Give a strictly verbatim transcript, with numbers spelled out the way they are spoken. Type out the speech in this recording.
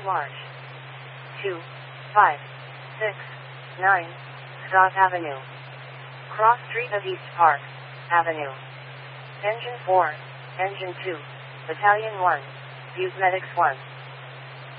Large. two, five, six, nine, Scott Avenue. Cross Street of East Park Avenue. Engine four, Engine two, Battalion one, Fuse Medics one.